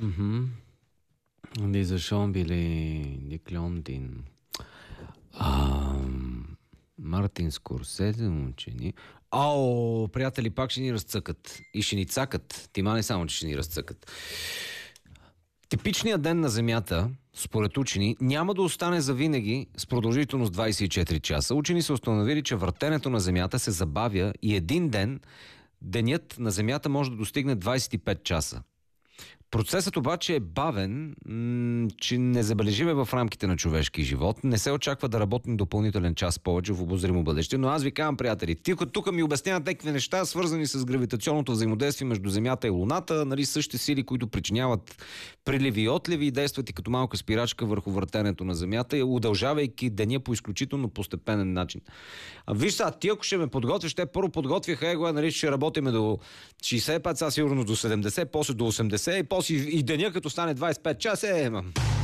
Mhm. Diese Schauspieler, die Klondin. Мартин Скорсезе, учени. Ао, приятели, пак ще ни разцъкат. И ще ни цакат. Тима не само, че ще ни разцъкат. Типичният ден на Земята, според учени, няма да остане завинаги с продължителност 24 часа. Учени са установили, че въртенето на Земята се забавя и един ден денят на Земята може да достигне 25 часа. Процесът обаче е бавен, че незабележим е в рамките на човешки живот. Не се очаква да работим допълнителен час повече в обозримо бъдеще, но аз ви казвам, приятели, тук ми обясняват някакви неща, свързани с гравитационното взаимодействие между Земята и Луната, нали, същите сили, които причиняват приливи и отливи и действат и като малка спирачка върху въртенето на Земята, удължавайки деня по изключително постепенен начин. Виж сега, ти ако ще ме подготвиш, те първо подготвиха нали, ще работиме до 65, сега сигурно до 70, после до 80 и после и деня като стане 25 часа,